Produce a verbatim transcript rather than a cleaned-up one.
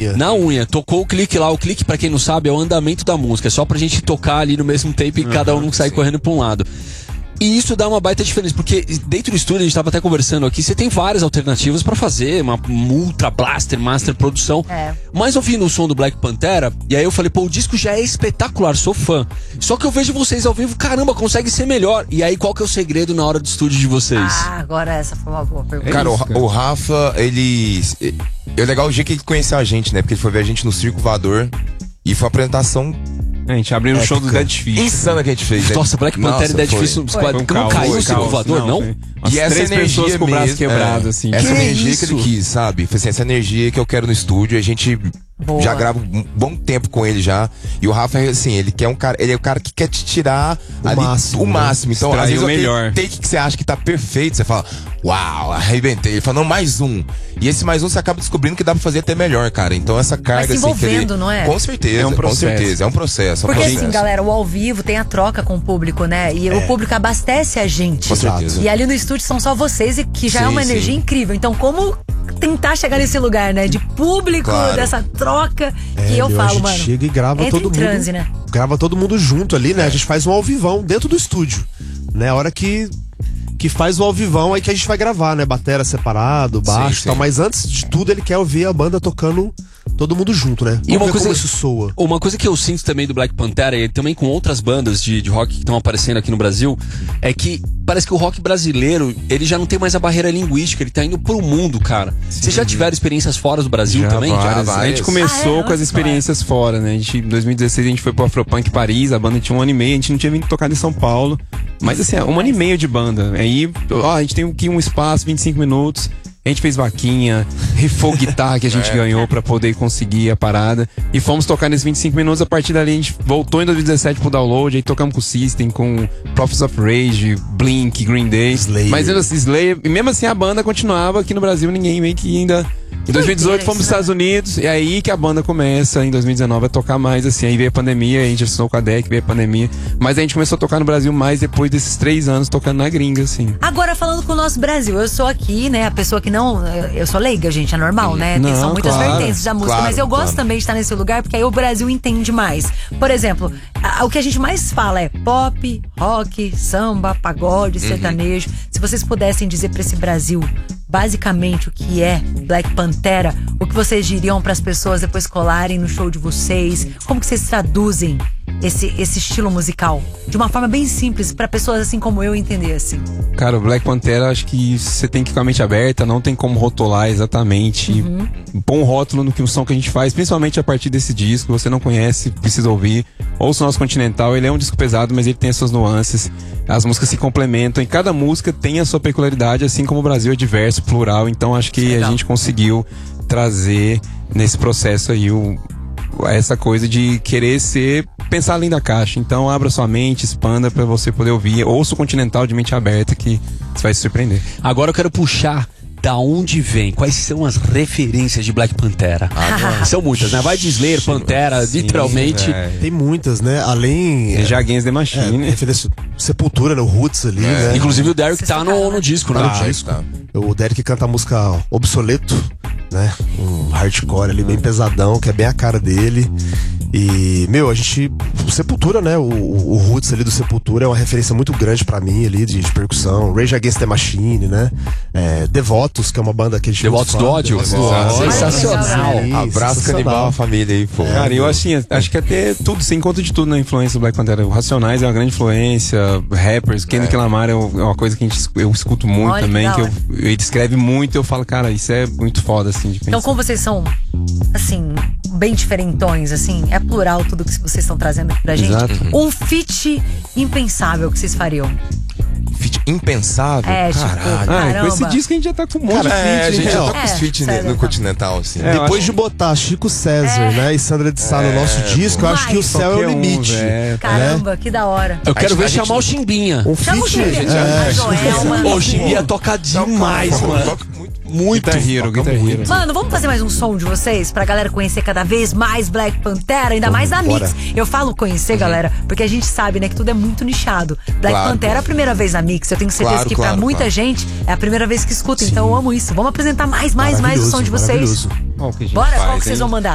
unha. Na unha. Tocou o clique lá. O clique, pra quem não sabe, é o andamento da música. É só pra gente tocar ali no mesmo tempo e uhum, cada um sair correndo pra um lado. E isso dá uma baita diferença, porque dentro do estúdio, a gente tava até conversando aqui, você tem várias alternativas pra fazer, uma ultra blaster, master produção. É. Mas ouvindo o som do Black Pantera, e aí eu falei, pô, o disco já é espetacular, sou fã. Só que eu vejo vocês ao vivo, caramba, consegue ser melhor. E aí, qual que é o segredo na hora do estúdio de vocês? Ah, agora essa foi uma boa pergunta. Cara, o, o Rafa, ele... É legal o dia que ele conheceu a gente, né? Porque ele foi ver a gente no Circo Voador e foi uma apresentação... A gente abriu um show do Dead Fish. Insana que a gente fez. Nossa, né? Black Panther e Dead Fish no squad. Não, não caiu o Circo Voador, não? não? E essa três energia pessoas com o braço quebrado, é, assim. Essa que energia isso? que ele quis, sabe? Foi assim, essa energia que eu quero no estúdio. A gente Boa. já grava um bom tempo com ele já. E o Rafa, assim, ele quer um cara, ele é o cara que quer te tirar o ali, máximo. O máximo. Então, Extrair às vezes, o melhor. Tem que você acha que tá perfeito, você fala, uau, arrebentei. Ele fala, não, mais um. E esse mais um você acaba descobrindo que dá pra fazer até melhor, cara. Então essa carga, Vai se assim, que ele... não é? Com certeza, é um com certeza. É um processo. É um Porque processo. assim, galera, o ao vivo tem a troca com o público, né? E é. o público abastece a gente. Com certeza. E ali no estúdio são só vocês, e que já sim, é uma energia sim. incrível. Então, como tentar chegar nesse lugar, né? De público, claro. dessa troca, é, que eu meu, falo, a gente mano. Chega e grava entra todo em transe, mundo. Né? Grava todo mundo junto ali, né? É. A gente faz um ao vivão dentro do estúdio. Né? A hora que. Que faz o ao vivão aí que a gente vai gravar, né? Batera separado, baixo e tal. Mas antes de tudo, ele quer ouvir a banda tocando todo mundo junto, né? E uma coisa, como isso soa. Uma coisa que eu sinto também do Black Pantera, e também com outras bandas de, de rock que estão aparecendo aqui no Brasil, é que parece que o rock brasileiro, ele já não tem mais a barreira linguística, ele tá indo pro mundo, cara. Vocês já tiveram experiências fora do Brasil já também? Várias. Já várias. A gente começou ah, é? com as experiências fora, né? A gente, em dois mil e dezesseis a gente foi pro Afropunk Paris, a banda tinha um ano e meio, a gente não tinha vindo tocar em São Paulo. Mas assim, um ano e meio de banda. Aí, ó, a gente tem aqui um espaço, vinte e cinco minutos. A gente fez vaquinha, rifou guitarra que a gente é. ganhou pra poder conseguir a parada. E fomos tocar nesses vinte e cinco minutos. A partir dali a gente voltou em dois mil e dezessete pro download. Aí tocamos com o System, com Prophets of Rage, Blink, Green Day. Slayer. Mas assim, Slayer. E mesmo assim a banda continuava aqui no Brasil. Ninguém meio que ainda... Em dois mil e dezoito fomos pros Estados Unidos. E aí que a banda começa, em dois mil e dezenove, a tocar mais, assim. Aí veio a pandemia, a gente assinou com a D E C, veio a pandemia. Mas a gente começou a tocar no Brasil mais depois desses três anos tocando na gringa, assim. Agora, falando com o nosso Brasil, eu sou aqui, né, a pessoa que não... Eu sou leiga, gente, é normal, né? Não, São muitas claro, vertentes da música, claro, mas eu gosto claro. também de estar nesse lugar, porque aí o Brasil entende mais. Por exemplo, a, o que a gente mais fala é pop, rock, samba, pagode, sertanejo. Uhum. Se vocês pudessem dizer pra esse Brasil... basicamente o que é Black Pantera, o que vocês diriam para as pessoas depois colarem no show de vocês? Como que vocês traduzem esse, esse estilo musical de uma forma bem simples para pessoas assim como eu entender assim? Cara, o Black Pantera, acho que você tem que ir com a mente aberta, não tem como rotular exatamente. Uhum. Põe um rótulo no que o som que a gente faz, principalmente a partir desse disco. Você não conhece, precisa ouvir. Ouça o nosso Continental, ele é um disco pesado, mas ele tem as suas nuances. As músicas se complementam e cada música tem a sua peculiaridade, assim como o Brasil é diverso, plural. Então acho que Legal. a gente conseguiu trazer nesse processo aí o, essa coisa de querer ser, pensar além da caixa. Então abra sua mente, expanda pra você poder ouvir. Ouça o Continental de mente aberta que você vai se surpreender. Agora eu quero puxar da onde vem, quais são as referências de Black Pantera. Ah, são muitas, né? Vai de Slayer, Pantera, sim, literalmente. É. Tem muitas, né? Além... Tem já Against the Machine. É, referência Sepultura, no Roots ali, é. né? Inclusive o Derek tá no, no disco, né? Tá, no disco. Tá. O Derek canta a música Obsoleto, né? Um hardcore ali bem pesadão, que é bem a cara dele. E, meu, a gente... O Sepultura, né? O, o, o Roots ali do Sepultura é uma referência muito grande pra mim ali, de, de percussão. Rage Against the Machine, né? É, Devotos, que é uma banda que a gente... Devotos do ódio. Sensacional. Abraço canibal, a família aí, pô. É, cara, eu assim, acho que até tudo, você encontra de tudo na influência do Black Pantera. O Racionais é uma grande influência, rappers, Kendrick é. Lamar é uma coisa que a gente, eu escuto muito Olha, também, que, que eu, ele escreve muito e eu falo, cara, isso é muito foda, assim, de pensar. Então, como vocês são, assim, bem diferentões, assim, é plural tudo que vocês estão trazendo aqui pra gente. Exato. Um feat impensável que vocês fariam. Feat impensável? É, tipo, caralho. Ah, com esse disco a gente já tá com um monte Cara, de feat. é, a gente já tá com é, os feat sério, no então. Continental, assim. É, Depois de botar Chico César, É. né, e Sandra de Sá no É, nosso disco, eu acho que o céu é o limite. Um, Caramba, né? Que da hora. Eu quero a ver gente, chamar o Chimbinha. Um Chama o feat. Chimbinha. É. A Joelma. Ô, o Chimbinha toca demais, mano. Muito. Guitar Hero, Guitar Hero. Mano, vamos fazer mais um som de vocês pra galera conhecer cada vez mais Black Pantera, ainda mais a bora. Mix. Eu falo conhecer, uhum. galera, porque a gente sabe, né, que tudo é muito nichado. Black Claro, Pantera é a primeira vez na Mix. Eu tenho certeza Claro, que claro, pra muita claro. gente é a primeira vez que escuta. Sim. Então eu amo isso. Vamos apresentar mais, mais, mais o som de vocês. Bom, o que a gente Bora, faz, qual que vocês hein? vão mandar?